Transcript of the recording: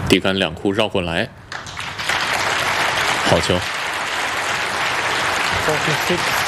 低杆两库绕过来，好球。 46.